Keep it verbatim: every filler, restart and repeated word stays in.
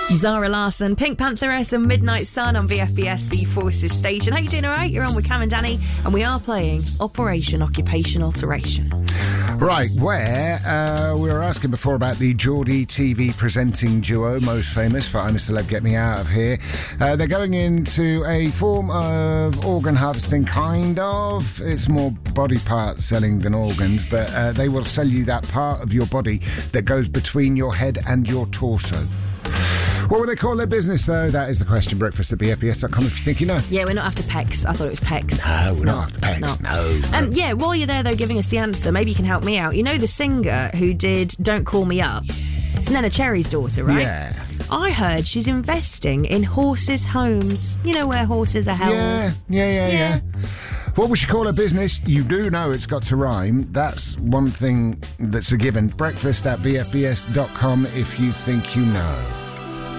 Zara Larsson, Pink Pantheress and Midnight Sun on V F B S, the Forces station. How you doing, all right? You're on with Cam and Danny, and we are playing Operation Occupation Alteration. Right, where uh, we were asking before about the Geordie T V presenting duo, most famous for I'm a Celeb, Get Me Out of Here. Uh, they're going into a form of organ harvesting, kind of. It's more body part selling than organs, but uh, they will sell you that part of your body that goes between your head and your torso. What would they call their business, though? That is the question. Breakfast at b f b s dot com if you think you know. Yeah, we're not after Pecs. I thought it was Pecs. No, it's we're not, not after Pecs. Not. No, no. Um, yeah, while you're there, though, giving us the answer, maybe you can help me out. You know the singer who did Don't Call Me Up? It's Nena Cherry's daughter, right? Yeah. I heard she's investing in horses' homes. You know where horses are held? Yeah, yeah, yeah, Yeah. yeah. What we should call a business, you do know it's got to rhyme. That's one thing that's a given. Breakfast at b f b s dot com if you think you know.